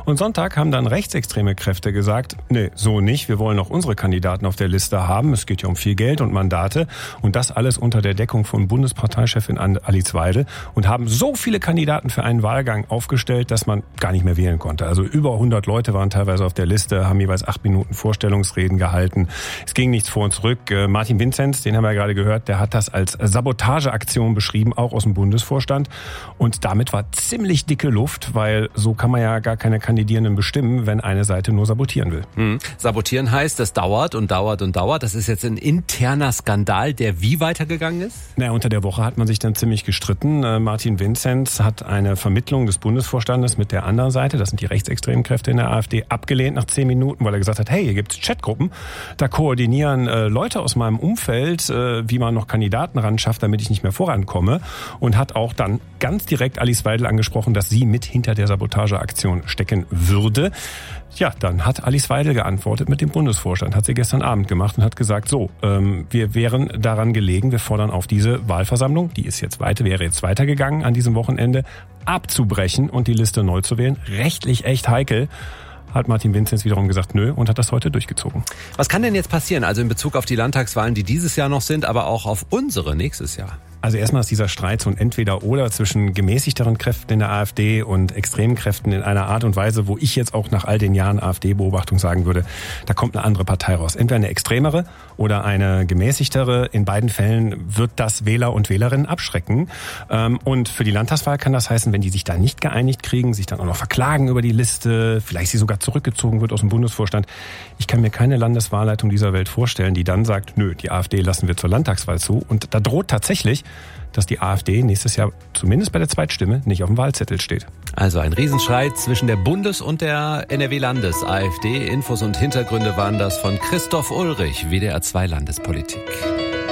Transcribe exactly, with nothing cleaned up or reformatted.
Und Sonntag haben dann rechtsextreme Kräfte gesagt, nee, so nicht, wir wollen auch unsere Kandidaten auf der Liste haben. Es geht ja um viel Geld und Mandate. Und das alles unter der Deckung von Bundesparteichefin Alice Weidel. Und haben so viele Kandidaten für einen Wahlgang aufgestellt, dass man gar nicht mehr wählen konnte. Also über hundert Leute waren teilweise auf der Liste, haben jeweils acht Minuten Vorstellungsreden gehalten. Es ging nichts vor und zurück. Martin Vinzenz, den haben wir ja gerade gehört, der hat das als Sabotageaktion beschrieben, auch aus dem Bundesvorstand. Und damit war ziemlich dicke Luft, weil so kann man ja gar keine Kandidierenden bestimmen, wenn eine Seite nur sabotieren will. Hm. Sabotieren heißt, das dauert und dauert und dauert. Das ist jetzt ein interner Skandal, der wie weitergegangen ist? Naja, unter der Woche hat man sich dann ziemlich gestritten. Martin Vinzenz hat eine Vermittlung des Bundesvorstandes mit der anderen Seite, das sind die rechtsextremen Kräfte in der AfD, abgelehnt nach zehn Minuten, weil er gesagt hat, hey, hier gibt's Chatgruppen, da koordinieren äh, Leute aus meinem Umfeld, äh, wie man noch Kandidaten ran schafft, damit ich nicht mehr vorankomme. Und hat auch dann ganz direkt Alice Weidel angesprochen, dass sie mit hinter der Sabotageaktion stecken würde. Ja, dann hat Alice Weidel geantwortet mit dem Bundesvorstand, hat sie gestern Abend gemacht und hat gesagt, so, ähm, wir wären daran gelegen, wir fordern auf diese Wahlversammlung, die ist jetzt weiter, wäre jetzt weitergegangen an diesem Wochenende, abzubrechen und die Liste neu zu wählen. Rechtlich echt heikel. Hat Martin Vinzenz wiederum gesagt, nö, und hat das heute durchgezogen. Was kann denn jetzt passieren, also in Bezug auf die Landtagswahlen, die dieses Jahr noch sind, aber auch auf unsere nächstes Jahr? Also erstmal ist dieser Streit so ein Entweder-Oder zwischen gemäßigteren Kräften in der AfD und extremen Kräften in einer Art und Weise, wo ich jetzt auch nach all den Jahren AfD-Beobachtung sagen würde, da kommt eine andere Partei raus. Entweder eine extremere oder eine gemäßigtere. In beiden Fällen wird das Wähler und Wählerinnen abschrecken. Und für die Landtagswahl kann das heißen, wenn die sich da nicht geeinigt kriegen, sich dann auch noch verklagen über die Liste, vielleicht sie sogar zurückgezogen wird aus dem Bundesvorstand. Ich kann mir keine Landeswahlleitung dieser Welt vorstellen, die dann sagt, nö, die AfD lassen wir zur Landtagswahl zu. Und da droht tatsächlich, dass die AfD nächstes Jahr zumindest bei der Zweitstimme nicht auf dem Wahlzettel steht. Also ein Riesenstreit zwischen der Bundes- und der N R W-Landes-AfD. Infos und Hintergründe waren das von Christoph Ulrich, W D R zwei Landespolitik.